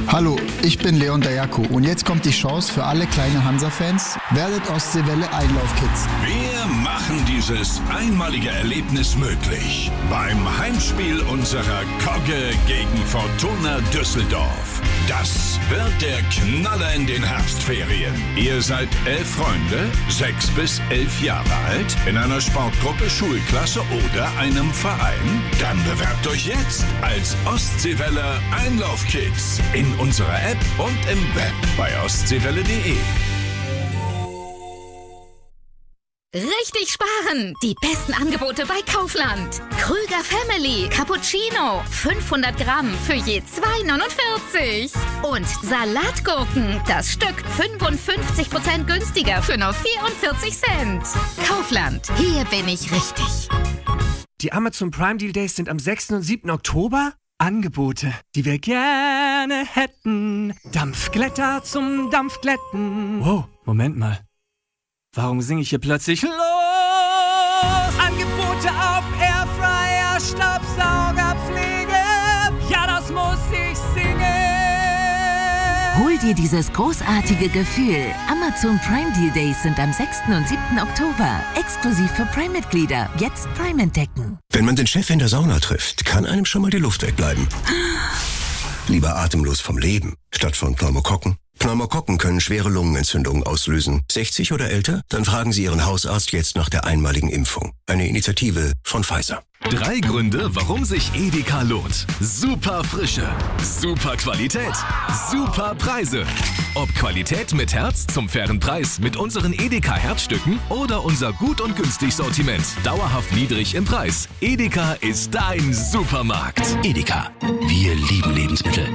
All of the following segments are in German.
Hallo, ich bin Leon Dayako und jetzt kommt die Chance für alle kleine Hansa-Fans. Werdet Ostseewelle Einlaufkids. Wir machen dieses einmalige Erlebnis möglich. Beim Heimspiel unserer Kogge gegen Fortuna Düsseldorf. Das wird der Knaller in den Herbstferien. Ihr seid 11 Freunde, 6 bis 11 Jahre alt, in einer Sportgruppe, Schulklasse oder einem Verein? Dann bewerbt euch jetzt als Ostseewelle Einlaufkids in unserer App und im Web bei ostseewelle.de. Richtig sparen! Die besten Angebote bei Kaufland. Krüger Family Cappuccino 500 Gramm für je 2,49. Und Salatgurken, das Stück 55% günstiger für nur 44 Cent. Kaufland, hier bin ich richtig. Die Amazon Prime Deal Days sind am 6. und 7. Oktober. Angebote, die wir gerne hätten. Dampfglätter zum Dampfglätten. Wow, Moment mal. Warum singe ich hier plötzlich los? Angebote auf Airfryer, Staubsaugerpflege. Ja, das muss ich singen. Hol dir dieses großartige Gefühl. Amazon Prime Deal Days sind am 6. und 7. Oktober. Exklusiv für Prime-Mitglieder. Jetzt Prime entdecken. Wenn man den Chef in der Sauna trifft, kann einem schon mal die Luft wegbleiben. Lieber atemlos vom Leben, statt von Pneumokokken. Pneumokokken können schwere Lungenentzündungen auslösen. 60 oder älter? Dann fragen Sie Ihren Hausarzt jetzt nach der einmaligen Impfung. Eine Initiative von Pfizer. 3 Gründe, warum sich Edeka lohnt. Super Frische, super Qualität, super Preise. Ob Qualität mit Herz zum fairen Preis mit unseren Edeka Herzstücken oder unser gut und günstig Sortiment. Dauerhaft niedrig im Preis. Edeka ist dein Supermarkt. Edeka. Wir lieben Lebensmittel.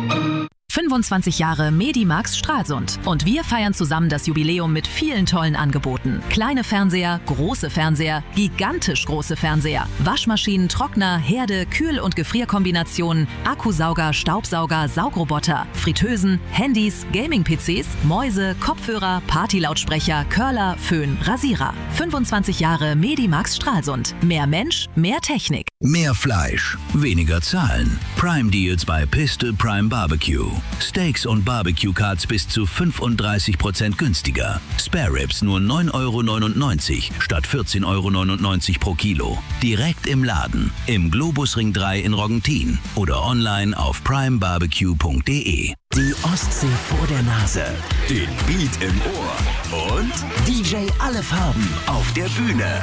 25 Jahre Medimax Stralsund. Und wir feiern zusammen das Jubiläum mit vielen tollen Angeboten. Kleine Fernseher, große Fernseher, gigantisch große Fernseher, Waschmaschinen, Trockner, Herde, Kühl- und Gefrierkombinationen, Akkusauger, Staubsauger, Saugroboter, Fritteusen, Handys, Gaming-PCs, Mäuse, Kopfhörer, Partylautsprecher, Curler, Föhn, Rasierer. 25 Jahre Medimax Stralsund. Mehr Mensch, mehr Technik. Mehr Fleisch, weniger Zahlen. Prime Deals bei Pistol Prime Barbecue. Steaks und Barbecue Cuts bis zu 35% günstiger. Spare Ribs nur 9,99 € statt 14,99 € pro Kilo. Direkt im Laden, im Globusring 3 in Roggentin oder online auf primebarbecue.de. Die Ostsee vor der Nase, Den Beat im Ohr und DJ alle Farben auf der Bühne.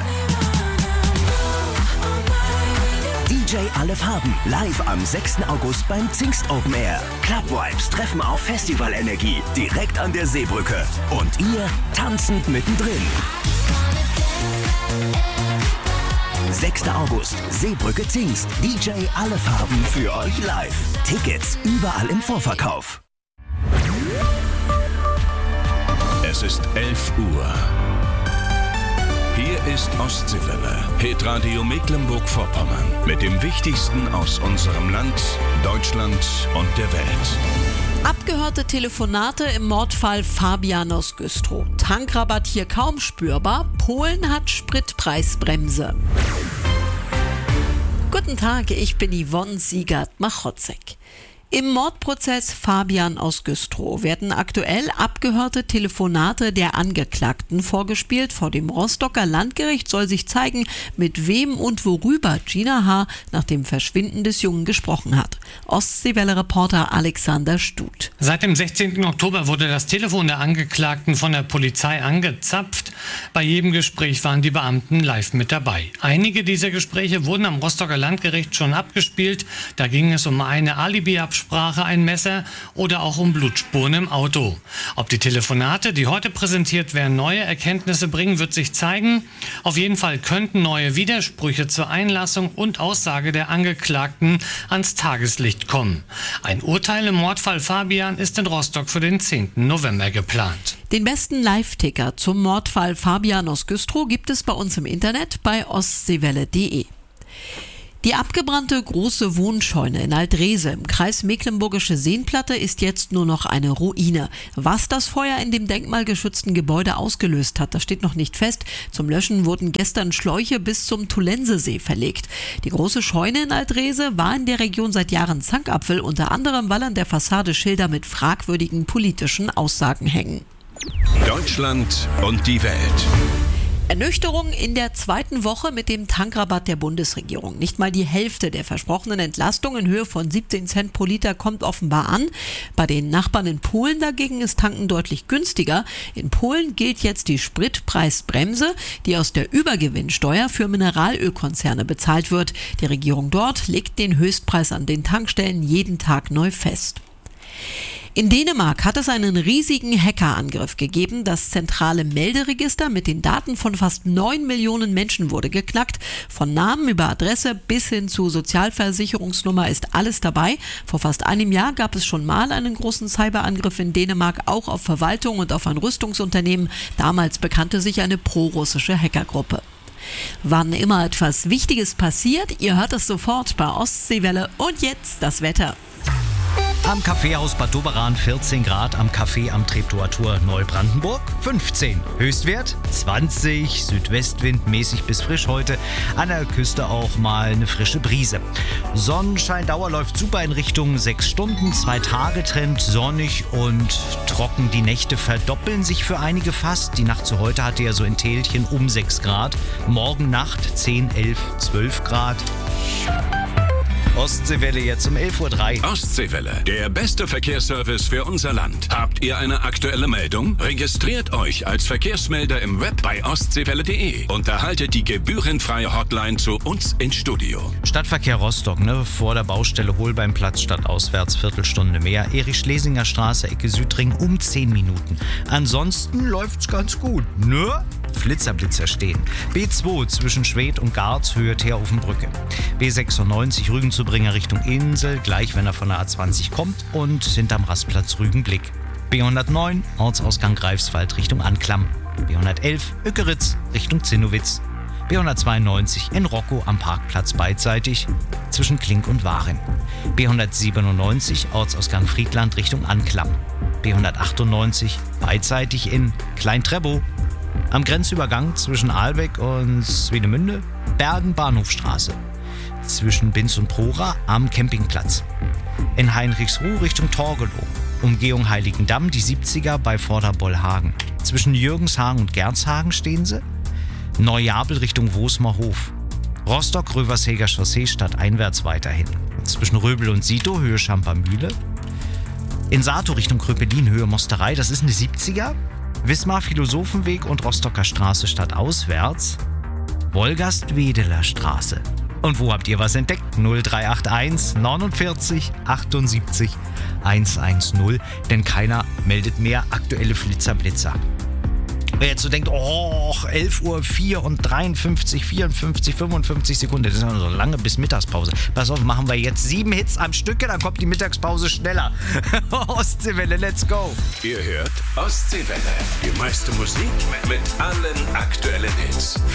DJ alle Farben, live am 6. August beim Zingst Open Air. Club Vibes treffen auf Festivalenergie, direkt an der Seebrücke. Und ihr tanzend mittendrin. 6. August, Seebrücke Zingst. DJ alle Farben für euch live. Tickets überall im Vorverkauf. Es ist 11 Uhr. Hier ist Ostseewelle, Hitradio Mecklenburg-Vorpommern. Mit dem Wichtigsten aus unserem Land, Deutschland und der Welt. Abgehörte Telefonate im Mordfall Fabian aus Güstrow. Tankrabatt hier kaum spürbar. Polen hat Spritpreisbremse. Guten Tag, ich bin Yvonne Siegert-Machotzek. Im Mordprozess Fabian aus Güstrow werden aktuell abgehörte Telefonate der Angeklagten vorgespielt. Vor dem Rostocker Landgericht soll sich zeigen, mit wem und worüber Gina H. nach dem Verschwinden des Jungen gesprochen hat. Ostseewelle-Reporter Alexander Stut. Seit dem 16. Oktober wurde das Telefon der Angeklagten von der Polizei angezapft. Bei jedem Gespräch waren die Beamten live mit dabei. Einige dieser Gespräche wurden am Rostocker Landgericht schon abgespielt. Da ging es um eine Alibi-Absprache, ein Messer oder auch um Blutspuren im Auto. Ob die Telefonate, die heute präsentiert werden, neue Erkenntnisse bringen, wird sich zeigen. Auf jeden Fall könnten neue Widersprüche zur Einlassung und Aussage der Angeklagten ans Tageslicht kommen. Ein Urteil im Mordfall Fabian ist in Rostock für den 10. November geplant. Den besten Live-Ticker zum Mordfall Fabian aus Güstrow gibt es bei uns im Internet bei ostseewelle.de. Die abgebrannte große Wohnscheune in Altreese im Kreis Mecklenburgische Seenplatte ist jetzt nur noch eine Ruine. Was das Feuer in dem denkmalgeschützten Gebäude ausgelöst hat, das steht noch nicht fest. Zum Löschen wurden gestern Schläuche bis zum Tulensesee verlegt. Die große Scheune in Altreese war in der Region seit Jahren Zankapfel, unter anderem weil an der Fassade Schilder mit fragwürdigen politischen Aussagen hängen. Deutschland und die Welt. Ernüchterung in der zweiten Woche mit dem Tankrabatt der Bundesregierung. Nicht mal die Hälfte der versprochenen Entlastung in Höhe von 17 Cent pro Liter kommt offenbar an. Bei den Nachbarn in Polen dagegen ist Tanken deutlich günstiger. In Polen gilt jetzt die Spritpreisbremse, die aus der Übergewinnsteuer für Mineralölkonzerne bezahlt wird. Die Regierung dort legt den Höchstpreis an den Tankstellen jeden Tag neu fest. In Dänemark hat es einen riesigen Hackerangriff gegeben. Das zentrale Melderegister mit den Daten von fast 9 Millionen Menschen wurde geknackt. Von Namen über Adresse bis hin zu Sozialversicherungsnummer ist alles dabei. Vor fast einem Jahr gab es schon mal einen großen Cyberangriff in Dänemark, auch auf Verwaltung und auf ein Rüstungsunternehmen. Damals bekannte sich eine prorussische Hackergruppe. Wann immer etwas Wichtiges passiert, ihr hört es sofort bei Ostseewelle. Und jetzt das Wetter. Am Kaffeehaus Bad Doberan 14 Grad, am Café am Treptower Tor Neubrandenburg 15. Höchstwert 20, Südwestwind mäßig bis frisch heute, an der Küste auch mal eine frische Brise. Sonnenscheindauer läuft super in Richtung 6 Stunden, 2 Tage Trend, sonnig und trocken. Die Nächte verdoppeln sich für einige fast. Die Nacht zu heute hatte ja so in Tälchen um 6 Grad, morgen Nacht 10, 11, 12 Grad. Ostseewelle jetzt um 11:03 Uhr. Ostseewelle, der beste Verkehrsservice für unser Land. Habt ihr eine aktuelle Meldung? Registriert euch als Verkehrsmelder im Web bei ostseewelle.de und erhaltet die gebührenfreie Hotline zu uns ins Studio. Stadtverkehr Rostock, vor der Baustelle Holbeinplatz statt auswärts, Viertelstunde mehr. Erich-Schlesinger Straße, Ecke Südring um 10 Minuten. Ansonsten läuft's ganz gut, Flitzer stehen. B2 zwischen Schwedt und Garz, Höhe Teerofenbrücke. B96 Rügen-Zubringer Richtung Insel, gleich wenn er von der A20 kommt, und hinterm Rastplatz Rügenblick. B109 Ortsausgang Greifswald Richtung Anklam. B111 Ückeritz Richtung Zinnowitz. B192 in Rockow am Parkplatz beidseitig zwischen Klink und Waren. B197 Ortsausgang Friedland Richtung Anklam. B198 beidseitig in Klein-Trebow. Am Grenzübergang zwischen Ahlbeck und Swinemünde, Bergen-Bahnhofstraße. Zwischen Binz und Prora am Campingplatz. In Heinrichsruh Richtung Torgelow. Umgehung Heiligendamm, die 70er bei Vorderbollhagen. Zwischen Jürgenshagen und Gerzhagen stehen sie. Neujabel Richtung Wosmerhof. Rostock-Röversheger Chaussee stadteinwärts weiterhin. Zwischen Röbel und Sito, Höhe Schampermühle. In Sato Richtung Kröpelin, Höhe Mosterei, das ist eine 70er. Wismar Philosophenweg und Rostocker Straße stadtauswärts. Wolgast-Wedeler Straße. Und wo habt ihr was entdeckt? 0381 49 78 110. Denn keiner meldet mehr aktuelle Flitzerblitzer. Wer jetzt so denkt, 11:04 und 53, 54, 55 Sekunden, das ist noch so lange bis Mittagspause. Pass auf, machen wir jetzt 7 Hits am Stücke, dann kommt die Mittagspause schneller. Ostseewelle, let's go. Ihr hört Ostseewelle, die meiste Musik mit allen aktuellen Hits.